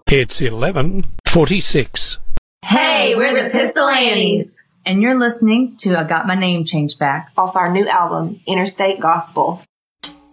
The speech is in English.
It's 11:46. Hey, we're the Pistol Annies. And you're listening to I Got My Name Changed Back Off our new album, Interstate Gospel.